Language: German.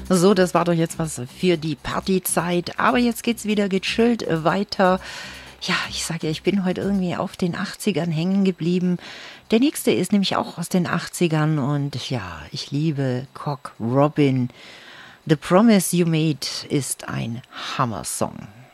So, das war doch jetzt was für die Partyzeit. Aber jetzt geht's wieder gechillt weiter. Ja, ich sage ja, ich bin heute irgendwie auf den 80ern hängen geblieben. Der nächste ist nämlich auch aus den 80ern und ja, ich liebe Cock Robin. The Promise You Made ist ein Hammer-Song.